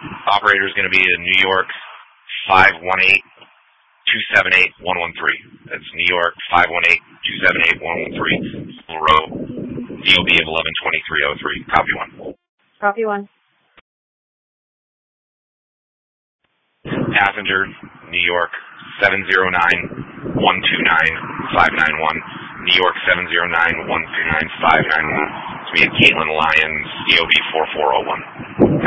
Operator is going to be in New York 518-278-113. That's New York 518-278-113. Row, DOB of 112303. Copy 1. Copy 1. Passenger, New York 709-129-591. New York 709-129-591. It's me, Caitlin Lyons, DOB 4401.